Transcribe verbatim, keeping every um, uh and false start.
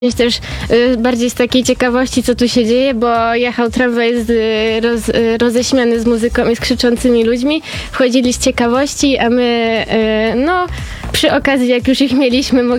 Też y, bardziej z takiej ciekawości, co tu się dzieje, bo jechał tramwaj z, y, roz, y, roześmiany z muzyką i z krzyczącymi ludźmi. Wchodzili z ciekawości, a my, y, no, przy okazji, jak już ich mieliśmy,